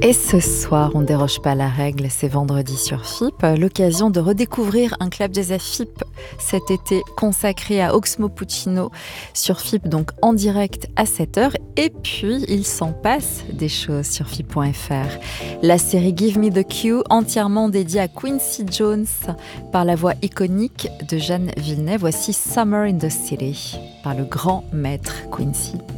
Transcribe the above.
Et ce soir, on déroge pas à la règle, c'est vendredi sur FIP, l'occasion de redécouvrir un club jazz à FIP cet été consacré à Oxmo Puccino sur FIP, donc en direct à 7h. Et puis, il s'en passe des choses sur FIP.fr. La série Give Me the Cue, entièrement dédiée à Quincy Jones par la voix iconique de Jeanne Villeneuve. Voici Summer in the City par le grand maître Quincy.